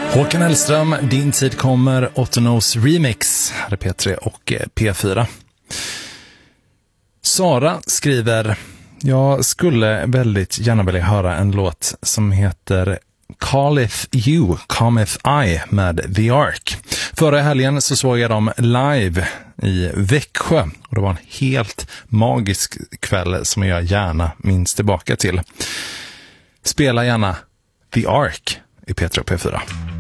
Håkan Hellström, din tid kommer, Ottonos remix, här är P3 och P4. Sara skriver: jag skulle väldigt gärna vilja höra en låt som heter Calleth You, Cometh I med The Ark. Förra helgen så såg jag dem live i Växjö och det var en helt magisk kväll som jag gärna minns tillbaka till. Spela gärna The Ark i P3 och P4.